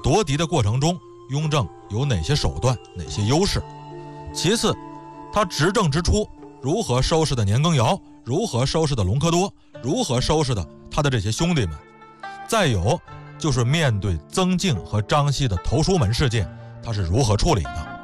夺嫡的过程中，雍正有哪些手段，哪些优势。其次，他执政之初如何收拾的年羹尧，如何收拾的隆科多，如何收拾的他的这些兄弟们。再有就是面对曾静和张熙的投书门事件，他是如何处理的。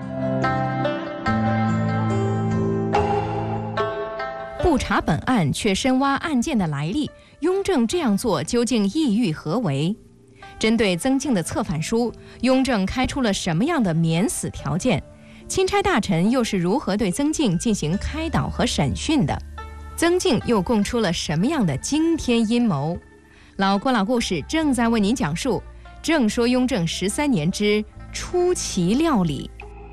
不查本案却深挖案件的来历，雍正这样做究竟意欲何为？针对曾静的策反书，雍正开出了什么样的免死条件？钦差大臣又是如何对曾静进行开导和审讯的？曾静又供出了什么样的惊天阴谋？老郭老故事正在为您讲述《正说雍正13年之出奇料理》。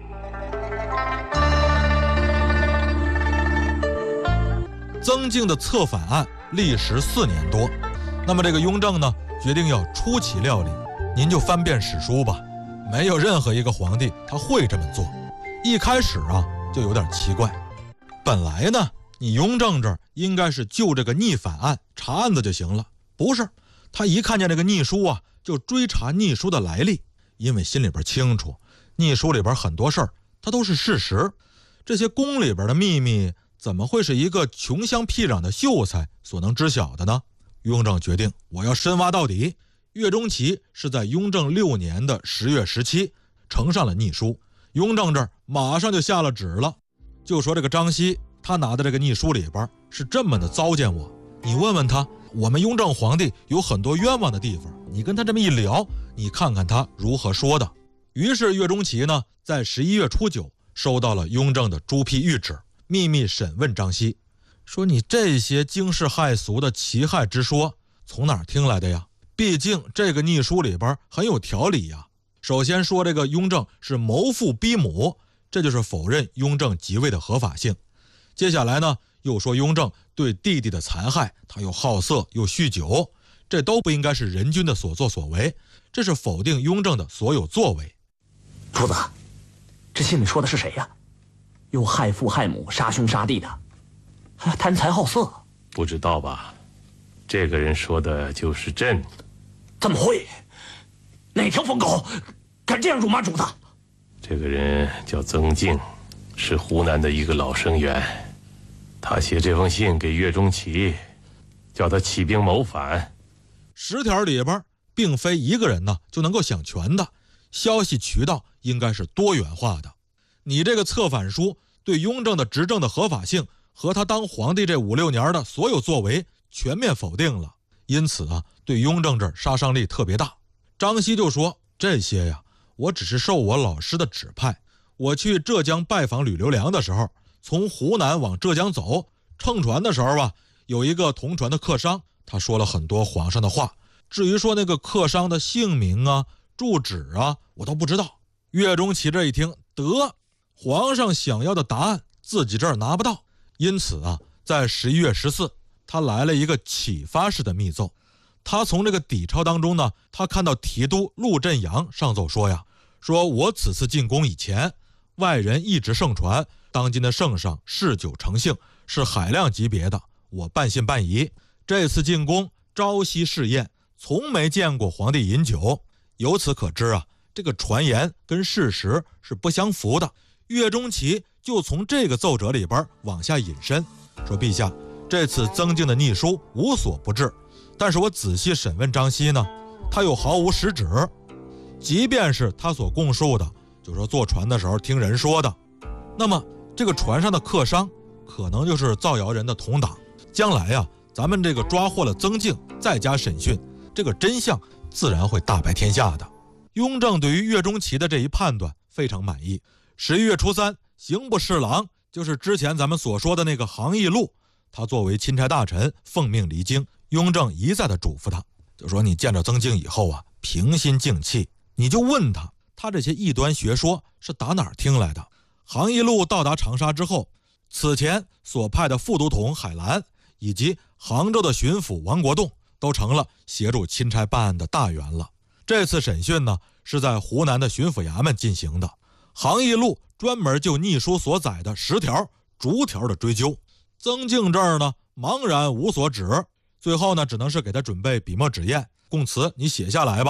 曾静的策反案历时4年多，那么这个雍正呢，决定要出奇料理。您就翻遍史书吧，没有任何一个皇帝他会这么做。一开始啊，就有点奇怪。本来呢，你雍正这儿应该是就这个逆反案查案子就行了，不是？他一看见这个逆书啊，就追查逆书的来历，因为心里边清楚，逆书里边很多事儿它都是事实，这些宫里边的秘密怎么会是一个穷乡僻壤的秀才所能知晓的呢？雍正决定，我要深挖到底。岳钟琪是在雍正6年的10月17呈上了逆书，雍正这儿马上就下了旨了，就说这个张熙他拿的这个逆书里边是这么的糟践我，你问问他，我们雍正皇帝有很多冤枉的地方，你跟他这么一聊，你看看他如何说的。于是岳钟琪呢，在11月初9收到了雍正的朱批谕旨，秘密审问张熙，说你这些惊世骇俗的奇害之说从哪儿听来的呀？毕竟这个逆书里边很有条理呀。首先说这个雍正是谋父逼母，这就是否认雍正即位的合法性。接下来呢，又说雍正对弟弟的残害，他又好色又酗酒，这都不应该是人君的所作所为，这是否定雍正的所有作为。 主子，这信里说的是谁呀？又害父害母，杀兄杀弟的，还贪财好色？ 不知道吧？这个人说的就是朕。 怎么会？哪条疯狗敢这样辱骂主子？ 这个人叫曾静，是湖南的一个老生员。他写这封信给岳钟琪，叫他起兵谋反。 10条里边并非一个人呢就能够想全的，消息渠道应该是多元化的。你这个策反书对雍正的执政的合法性和他当皇帝这5、6年的所有作为全面否定了，因此啊，对雍正这儿杀伤力特别大。张熙就说，这些呀，我只是受我老师的指派，我去浙江拜访吕留良的时候，从湖南往浙江走，乘船的时候啊，有一个同船的客商，他说了很多皇上的话，至于说那个客商的姓名啊、住址啊，我都不知道。岳钟琪这一听，得，皇上想要的答案自己这儿拿不到，因此啊，在11月14他来了一个启发式的密奏。他从这个底钞当中呢，他看到提督陆振阳上奏说呀，说我此次进宫以前，外人一直盛传当今的圣上嗜酒成性，是海量级别的，我半信半疑。这次进宫朝夕试验，从没见过皇帝饮酒，由此可知啊，这个传言跟事实是不相符的。岳钟琪就从这个奏折里边往下引申，说陛下，这次曾静的逆书无所不至，但是我仔细审问张熙呢，他又毫无实质。即便是他所供述的，就说坐船的时候听人说的，那么这个船上的客商可能就是造谣人的同党。将来呀，咱们这个抓获了曾静，再加审讯，这个真相自然会大白天下的。雍正对于岳钟琪的这一判断非常满意。11月初3，刑部侍郎，就是之前咱们所说的那个杭义禄，他作为钦差大臣奉命离京，雍正一再的嘱咐他，就说你见着曾静以后啊，平心静气，你就问他，他这些异端学说是打哪儿听来的。杭义禄到达长沙之后，此前所派的副都统海兰以及杭州的巡抚王国栋都成了协助钦差办案的大员了。这次审讯呢，是在湖南的巡抚衙门进行的。杭义禄专门就逆书所载的10条逐条的追究，曾静这儿呢茫然无所指，最后呢只能是给他准备笔墨纸砚，供词你写下来吧。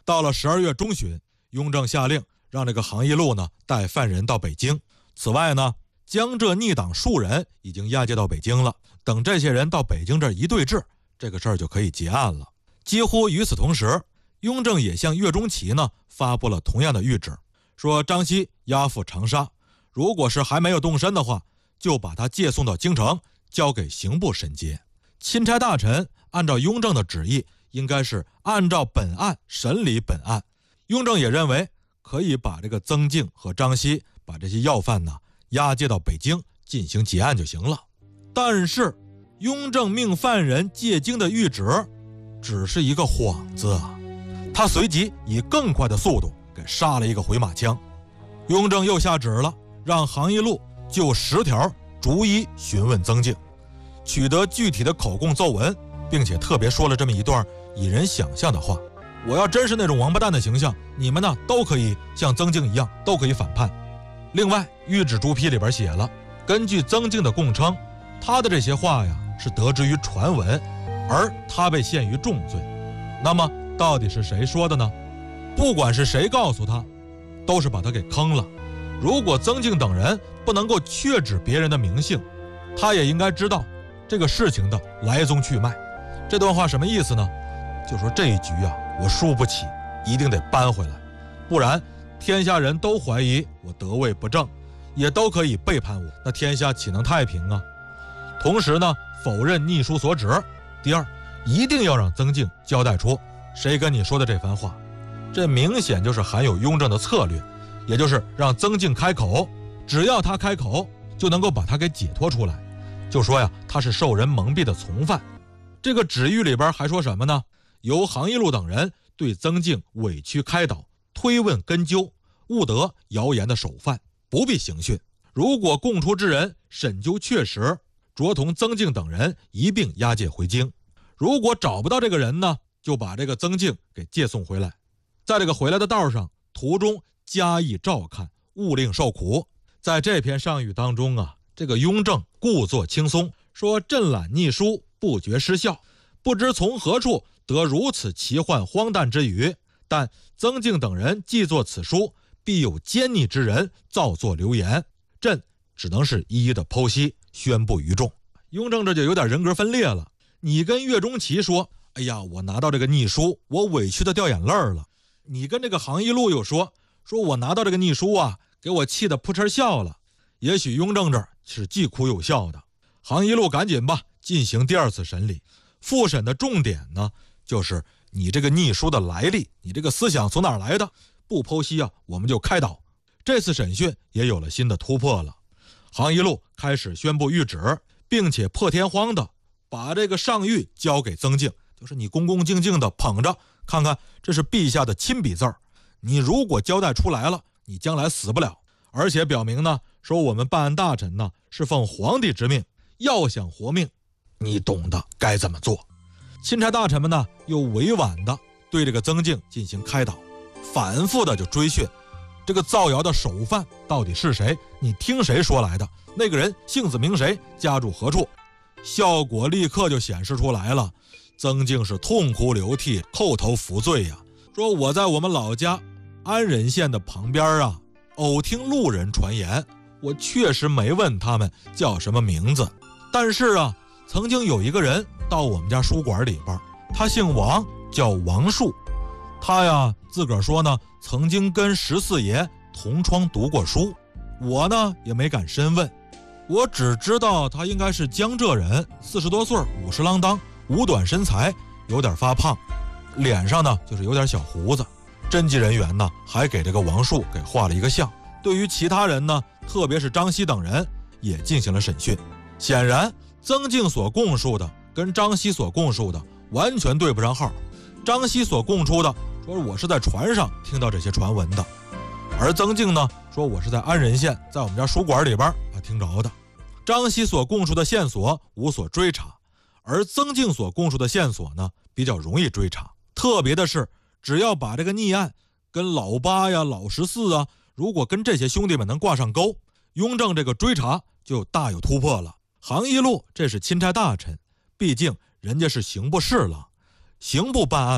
到了12月中旬，雍正下令让这个杭一路呢带犯人到北京。此外呢，江浙逆党数人已经押解到北京了。等这些人到北京这儿一对质，这个事儿就可以结案了。几乎与此同时，雍正也向岳钟琪呢发布了同样的谕旨，说张熙押赴长沙，如果是还没有动身的话，就把他借送到京城，交给刑部审结。钦差大臣按照雍正的旨意，应该是按照本案审理本案。雍正也认为可以把这个曾静和张熙把这些要犯呢押解到北京进行结案就行了。但是雍正命犯人借京的谕旨只是一个幌子啊，他随即以更快的速度给杀了一个回马枪。雍正又下旨了，让杭一路就10条逐一询问曾静，取得具体的口供奏文，并且特别说了这么一段引人想象的话：我要真是那种王八蛋的形象，你们呢都可以像曾静一样，都可以反叛。另外，谕旨朱批里边写了，根据曾静的供称，他的这些话呀是得知于传闻，而他被陷于重罪。那么到底是谁说的呢？不管是谁告诉他，都是把他给坑了。如果曾静等人不能够确指别人的名姓，他也应该知道这个事情的来宗去脉。这段话什么意思呢？就说这一局啊，我输不起，一定得扳回来，不然天下人都怀疑我得位不正，也都可以背叛我，那天下岂能太平啊？同时呢，否认逆书所指。第二，一定要让曾静交代出谁跟你说的这番话。这明显就是含有雍正的策略，也就是让曾静开口，只要他开口，就能够把他给解脱出来。就说呀，他是受人蒙蔽的从犯。这个旨谕里边还说什么呢？由杭一路等人对曾静委曲开导，推问根究，务得谣言的首犯，不必刑讯。如果供出之人审究确实，着同曾静等人一并押解回京。如果找不到这个人呢，就把这个曾静给借送回来。在这个回来的道上，途中加以照看，勿令受苦。在这篇上谕当中啊，这个雍正故作轻松，说朕览逆书不觉失笑，不知从何处得如此奇幻荒诞之语，但曾静等人既作此书，必有奸逆之人造作流言，朕只能是一一的剖析，宣布于众。雍正这就有点人格分裂了。你跟岳钟琪说，哎呀，我拿到这个逆书，我委屈的掉眼泪了。你跟这个杭一路又说我拿到这个逆书啊，给我气得扑哧笑了。也许雍正这儿是既哭又笑的。杭一路赶紧吧，进行第2次审理。复审的重点呢，就是你这个逆书的来历，你这个思想从哪儿来的？不剖析啊，我们就开导。这次审讯也有了新的突破了。杭一路开始宣布谕旨，并且破天荒的把这个上谕交给曾静，就是你恭恭敬敬的捧着，看看这是陛下的亲笔字儿，你如果交代出来了，你将来死不了。而且表明呢，说我们办案大臣呢是奉皇帝之命，要想活命，你懂得该怎么做。钦差大臣们呢又委婉的对这个曾静进行开导，反复的就追讯这个造谣的首犯到底是谁，你听谁说来的，那个人姓子名谁，家住何处。效果立刻就显示出来了。曾静是痛哭流涕，叩头服罪呀，说我在我们老家安仁县的旁边啊，偶听路人传言，我确实没问他们叫什么名字，但是啊，曾经有一个人到我们家书馆里边，他姓王，叫王树。他呀自个儿说呢，曾经跟14爷同窗读过书。我呢也没敢深问，我只知道他应该是江浙人，40多岁，50郎当，五短身材，有点发胖，脸上呢就是有点小胡子。侦缉人员呢还给这个王树给画了一个像。对于其他人呢，特别是张熙等人也进行了审讯。显然曾静所供述的跟张熙所供述的完全对不上号。张熙所供出的说我是在船上听到这些传闻的，而曾静呢说我是在安仁县，在我们家书馆里边听着的。张熙所供述的线索无所追查，而曾静所供述的线索呢比较容易追查。特别的是，只要把这个逆案跟老八呀、老14啊，如果跟这些兄弟们能挂上钩，雍正这个追查就大有突破了。杭一路这是钦差大臣，毕竟人家是刑部侍郎，刑部办案呢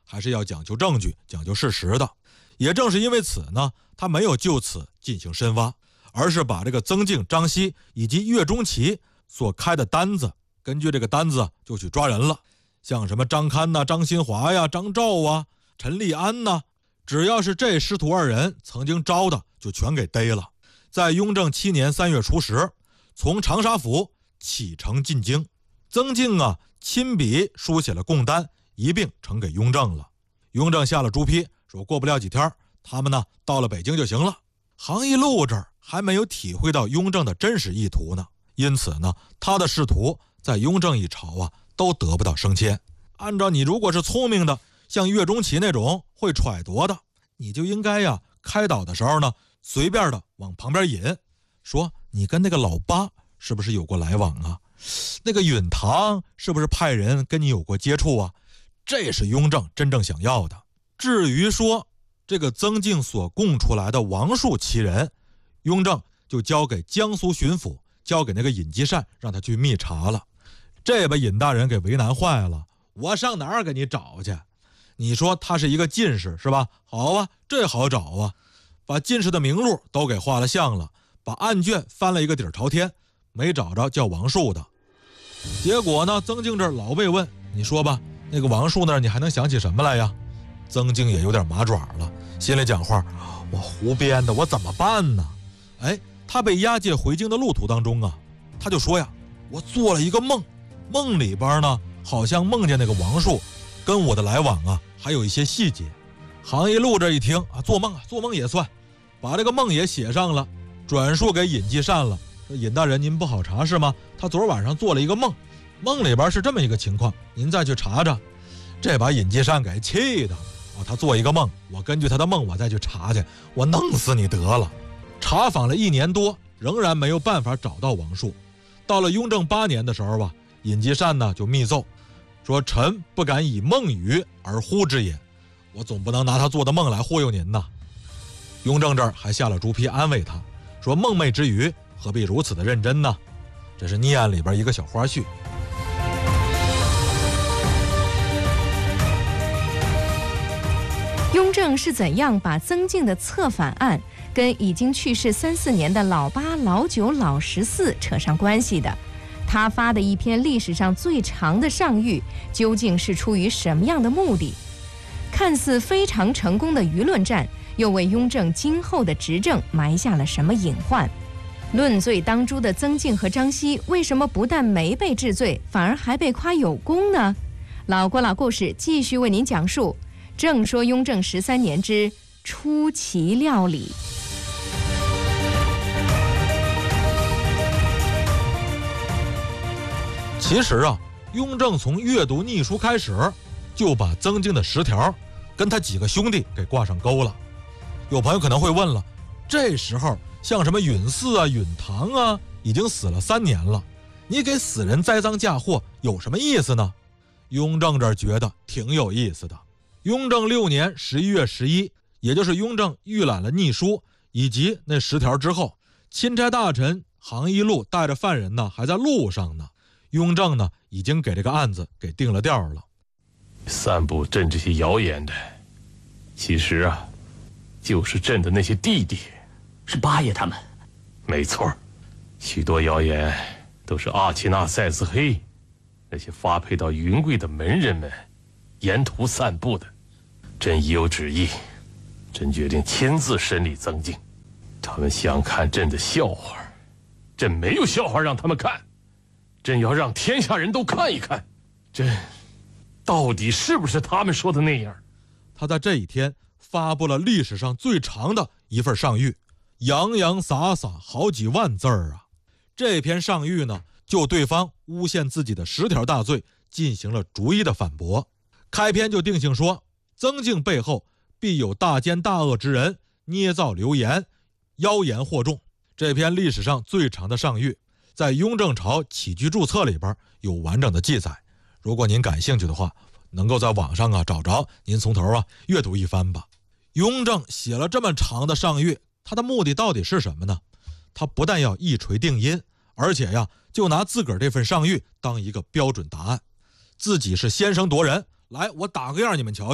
还是要讲究证据、讲究事实的。也正是因为此呢，他没有就此进行深挖，而是把这个曾静、张熙以及岳钟琪所开的单子，根据这个单子就去抓人了。像什么张堪呐、张新华呀、张兆啊、陈立安呐，只要是这师徒二人曾经招的，就全给逮了。在雍正7年3月初10，从长沙府启程进京。曾静啊，亲笔书写了供单，一并呈给雍正了。雍正下了朱批，说过不了几天，他们呢到了北京就行了。杭义禄这儿还没有体会到雍正的真实意图呢，因此呢，他的仕途在雍正一朝啊都得不到升迁。按照你如果是聪明的，像岳钟琪那种会揣度的，你就应该呀开导的时候呢，随便的往旁边引，说你跟那个老八是不是有过来往啊？那个允堂是不是派人跟你有过接触啊？这是雍正真正想要的。至于说这个曾静所供出来的王术7人，雍正就交给江苏巡抚，交给那个尹继善，让他去密查了。这把尹大人给为难坏了，我上哪儿给你找去？你说他是一个进士是吧？好啊，这好找啊，把进士的名录都给画了像了，把案卷翻了一个底儿朝天，没找着叫王术的。结果呢，曾静这儿老被问，你说吧，那个王术那儿你还能想起什么来呀？曾静也有点麻爪了，心里讲话，我胡编的，我怎么办呢？哎，他被押解回京的路途当中啊，他就说呀，我做了一个梦，梦里边呢好像梦见那个王术跟我的来往啊，还有一些细节。杭义禄这一听啊，做梦也算，把这个梦也写上了，转述给尹继善了。尹大人您不好查是吗？他昨晚上做了一个梦，梦里边是这么一个情况，您再去查查。这把尹继善给气的啊，他做一个梦，我根据他的梦我再去查去，我弄死你得了。查访了1年多，仍然没有办法找到王术。到了雍正8年的时候啊，尹继善呢就密奏说，臣不敢以梦语而呼之也，我总不能拿他做的梦来忽悠您呐。雍正这儿还下了朱批安慰他，说梦寐之余何必如此的认真呢？这是逆案里边一个小花絮。 雍正是怎样把曾静的策反案跟已经去世3、4年的老八、老九、老14扯上关系的？他发的一篇历史上最长的上谕，究竟是出于什么样的目的？看似非常成功的舆论战，又为雍正今后的执政埋下了什么隐患？论罪当诛的曾静和张熙，为什么不但没被治罪，反而还被夸有功呢？老郭老故事继续为您讲述。正说雍正13年之出奇料理。 其实啊，雍正从阅读逆书开始，就把曾静的10条跟他几个兄弟给挂上钩了。有朋友可能会问了，这时候像什么允嗣啊、允堂啊，已经死了3年了，你给死人栽赃嫁祸有什么意思呢？雍正这儿觉得挺有意思的。雍正6年11月11，也就是雍正预览了逆书以及那10条之后，钦差大臣杭义禄带着犯人呢还在路上呢。雍正呢已经给这个案子给定了调了。 散布朕这些谣言的，其实啊，就是朕的那些弟弟， 是八爷他们。 没错，许多谣言都是阿奇纳塞斯黑那些发配到云贵的门人们沿途散布的。朕已有旨意，朕决定亲自审理曾静。他们想看朕的笑话，朕没有笑话让他们看，朕要让天下人都看一看，朕到底是不是他们说的那样。 他在这一天发布了历史上最长的一份上谕，洋洋洒洒好几万字啊。这篇上谕呢，就对方诬陷自己的10条大罪进行了逐一的反驳。开篇就定性说，曾静背后必有大奸大恶之人捏造流言，妖言惑众。这篇历史上最长的上谕，在雍正朝起居注册里边有完整的记载。如果您感兴趣的话，能够在网上找着，您从头阅读一番吧。雍正写了这么长的上谕，他的目的到底是什么呢？他不但要一锤定音，而且就拿自个儿这份上谕当一个标准答案。自己是先声夺人，来，我打个样你们瞧瞧，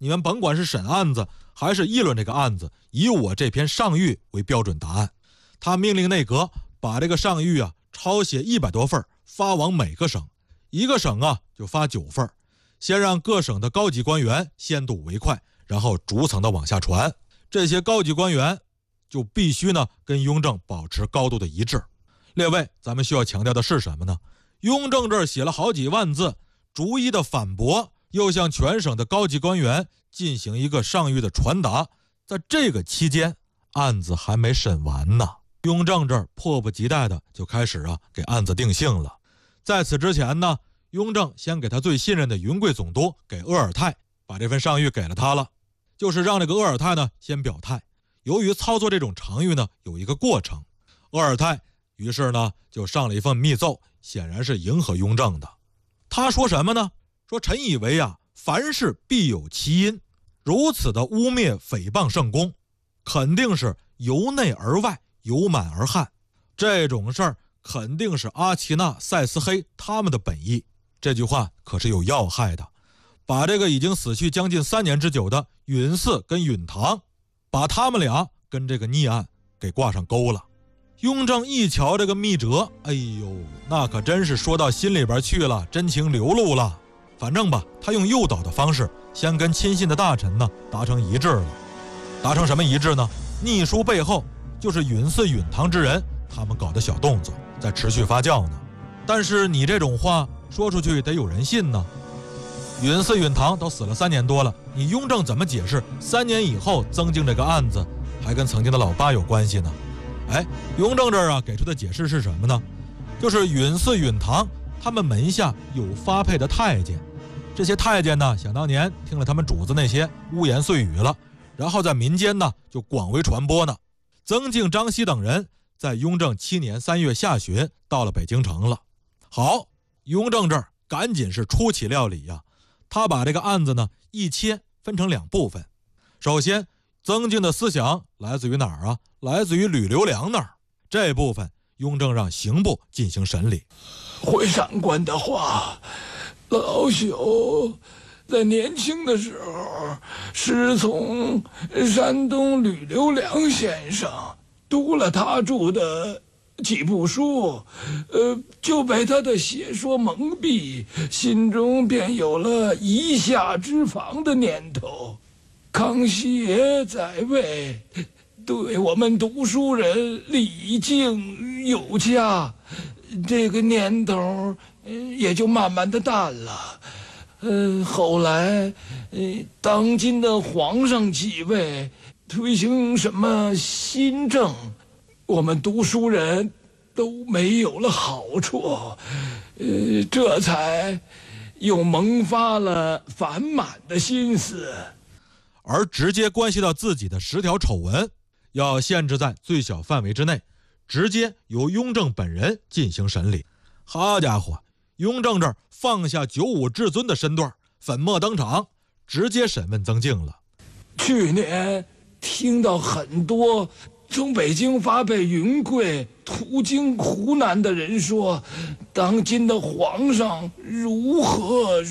你们甭管是审案子还是议论这个案子，以我这篇上谕为标准答案。他命令内阁把这个上谕抄写100多份，发往每个省，一个省就发9份，先让各省的高级官员先睹为快，然后逐层的往下传。这些高级官员就必须跟雍正保持高度的一致。列位，咱们需要强调的是什么呢？雍正这儿写了好几万字，逐一的反驳，又向全省的高级官员进行一个上谕的传达。在这个期间，案子还没审完呢，雍正这儿迫不及待的就开始给案子定性了。在此之前呢，雍正先给他最信任的云贵总督给鄂尔泰把这份上谕给了他了，就是让这个鄂尔泰先表态。由于操作这种长谕有一个过程，鄂尔泰于是就上了一份密奏，显然是迎合雍正的。他说什么呢？说臣以为凡事必有其因，如此的污蔑诽谤圣公，肯定是由内而外，由满而汗。这种事儿肯定是阿奇那、塞斯黑他们的本意。这句话可是有要害的，把这个已经死去将近3年之久的允嗣跟允堂，把他们俩跟这个逆案给挂上钩了。雍正一瞧这个密折，哎呦，那可真是说到心里边去了，真情流露了。反正吧，他用诱导的方式先跟亲信的大臣达成一致了。达成什么一致呢？逆书背后就是允嗣允堂之人他们搞的小动作在持续发酵呢。但是你这种话说出去得有人信呢。允嗣允堂都死了3年多了，你雍正怎么解释3年以后增进这个案子还跟曾经的老八有关系呢？雍正这儿给出的解释是什么呢？就是允嗣允堂他们门下有发配的太监，这些太监想当年听了他们主子那些污言碎语了，然后在民间就广为传播呢。曾静、张熙等人在雍正7年3月下旬到了北京城了。好，雍正这儿赶紧是出其料理他把这个案子一切分成2部分。首先，曾静的思想来自于哪儿来自于吕留良那儿。这部分雍正让刑部进行审理。 回上官的话，老朽在年轻的时候师从山东吕留良先生，读了他著的几部书，就被他的写说蒙蔽，心中便有了以下之防的念头。康熙爷在位，对我们读书人礼敬有加，这个念头也就慢慢的淡了。后来当今的皇上继位，推行什么新政，我们读书人都没有了好处，这才又萌发了反满的心思。 而直接关系到自己的10条丑闻，要限制在最小范围之内，直接由雍正本人进行审理。好家伙，雍正这儿放下95至尊的身段，粉墨登场，直接审问曾静了。 去年听到很多从北京发配云贵途经湖南的人说，当今的皇上如何，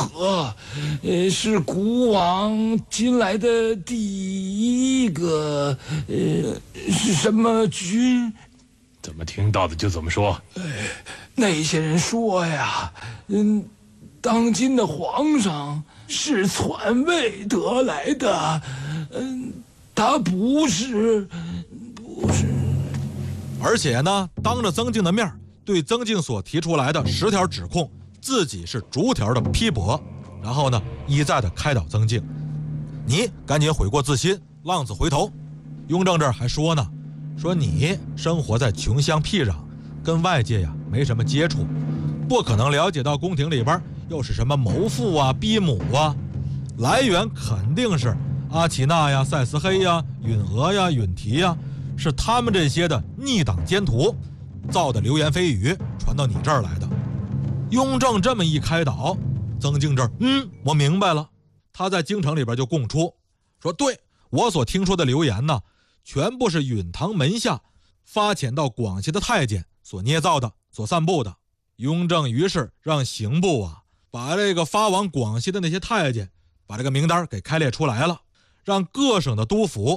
是古往今来的第一个是什么君？ 怎么听到的就怎么说？ 那些人说呀，当今的皇上是篡位得来的，他不是。 而且当着曾静的面，对曾静所提出来的10条指控，自己是逐条的批驳，然后一再的开导曾静，你赶紧悔过自新，浪子回头。雍正这儿还说呢，说你生活在穷乡僻壤，跟外界没什么接触，不可能了解到宫廷里边又是什么谋父逼母来源肯定是阿奇那塞斯黑允娥允提是他们这些的逆党奸徒造的流言蜚语传到你这儿来的。雍正这么一开导，曾静这儿我明白了。他在京城里边就供出，说对，我所听说的流言全部是允堂门下发遣到广西的太监所捏造的，所散布的。雍正于是让刑部把这个发往广西的那些太监把这个名单给开列出来了，让各省的督府